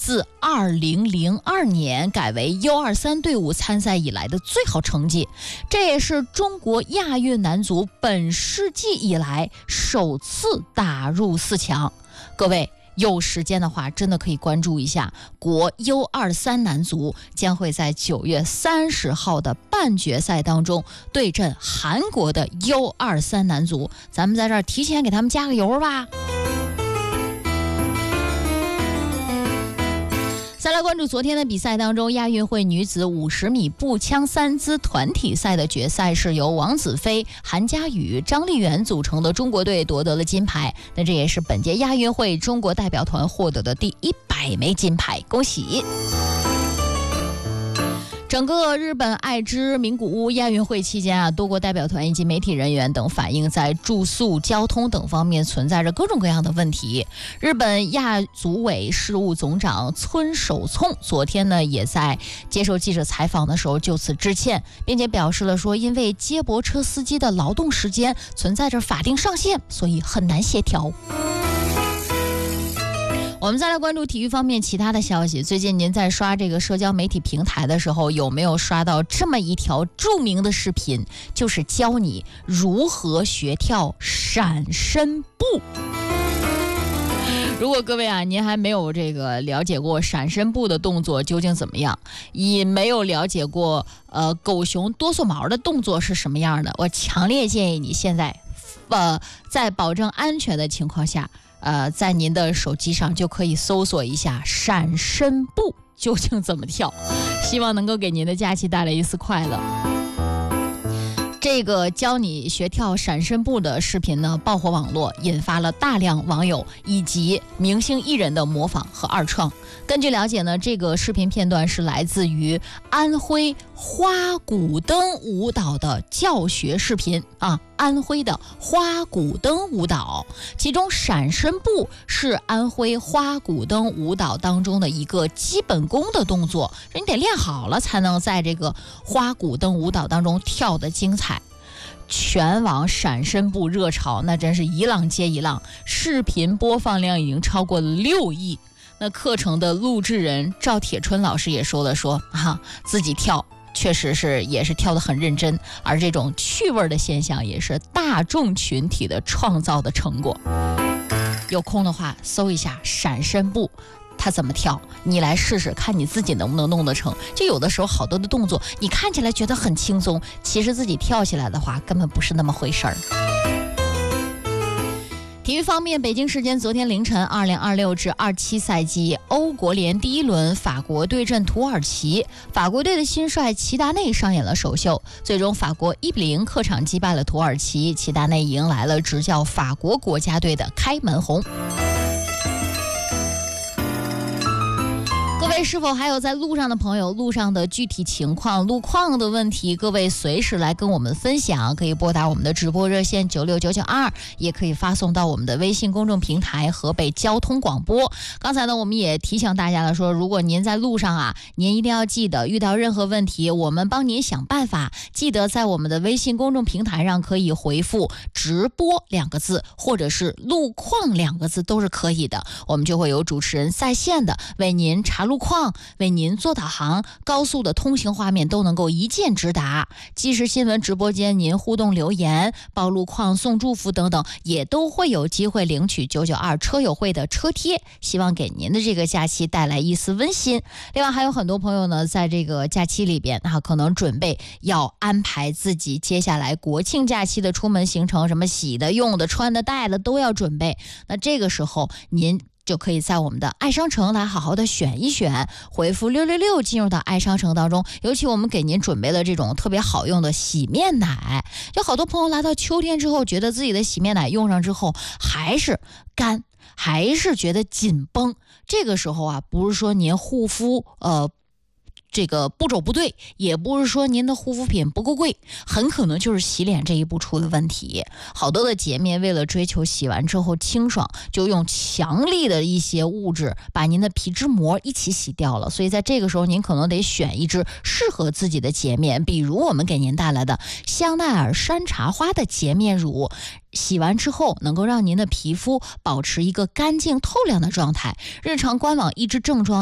自2002年改为 U23 队伍参赛以来的最好成绩，这也是中国亚运男足本世纪以来首次打入4强。各位有时间的话，真的可以关注一下国 U23 男足将会在9月30号的半决赛当中对阵韩国的 U23 男足，咱们在这儿提前给他们加个油吧。再来关注昨天的比赛当中，亚运会女子50米步枪3姿团体赛的决赛是由王子飞、韩佳宇、张丽媛组成的中国队夺得了金牌，那这也是本届亚运会中国代表团获得的第100枚金牌，恭喜！整个日本爱知名古屋亚运会期间多国代表团以及媒体人员等反映在住宿、交通等方面存在着各种各样的问题。日本亚组委事务总长村守聪昨天呢也在接受记者采访的时候就此致歉，并且表示了说，因为接驳车司机的劳动时间存在着法定上限，所以很难协调。我们再来关注体育方面其他的消息。最近您在刷这个社交媒体平台的时候，有没有刷到这么一条著名的视频，就是教你如何学跳闪身步。如果各位您还没有这个了解过闪身步的动作究竟怎么样，也没有了解过狗熊哆嗦毛的动作是什么样的，我强烈建议你现在在保证安全的情况下，在您的手机上就可以搜索一下闪身步究竟怎么跳，希望能够给您的假期带来一丝快乐。这个教你学跳闪身步的视频呢，爆火网络，引发了大量网友以及明星艺人的模仿和二创。根据了解呢，这个视频片段是来自于安徽花鼓灯舞蹈的教学视频安徽的花鼓灯舞蹈，其中闪身步是安徽花鼓灯舞蹈当中的一个基本功的动作，你得练好了才能在这个花鼓灯舞蹈当中跳得精彩。全网闪身步热潮那真是一浪接一浪，视频播放量已经超过了6亿。那课程的录制人赵铁春老师也说了自己跳确实也是跳得很认真，而这种趣味的现象也是大众群体的创造的成果。有空的话搜一下闪身步它怎么跳，你来试试看你自己能不能弄得成。就有的时候好多的动作你看起来觉得很轻松，其实自己跳起来的话根本不是那么回事儿。体育方面，北京时间昨天凌晨2026至27赛季欧国联第1轮法国对阵土耳其，法国队的新帅齐达内上演了首秀，最终法国1-0客场击败了土耳其，齐达内迎来了执教法国国家队的开门红。各位是否还有在路上的朋友，路上的具体情况、路况的问题，各位随时来跟我们分享，可以拨打我们的直播热线96992，也可以发送到我们的微信公众平台河北交通广播。刚才呢我们也提醒大家了，说如果您在路上您一定要记得遇到任何问题我们帮您想办法，记得在我们的微信公众平台上可以回复直播2个字或者是路况2个字都是可以的，我们就会有主持人在线的为您查路况，为您做导航，高速的通行画面都能够一键直达。即时新闻直播间您互动留言、报路况、送祝福等等，也都会有机会领取992车友会的车贴，希望给您的这个假期带来一丝温馨。另外还有很多朋友呢，在这个假期里边可能准备要安排自己接下来国庆假期的出门行程，什么洗的、用的、穿的、戴的都要准备。那这个时候您就可以在我们的爱商城来好好的选一选，回复666进入到爱商城当中。尤其我们给您准备了这种特别好用的洗面奶，就好多朋友来到秋天之后，觉得自己的洗面奶用上之后还是干，还是觉得紧绷。这个时候不是说您护肤这个步骤不对，也不是说您的护肤品不够贵，很可能就是洗脸这一步出了问题。好多的洁面为了追求洗完之后清爽，就用强力的一些物质把您的皮脂膜一起洗掉了，所以在这个时候您可能得选一支适合自己的洁面，比如我们给您带来的香奈儿山茶花的洁面乳，洗完之后能够让您的皮肤保持一个干净透亮的状态。日常官网一支正装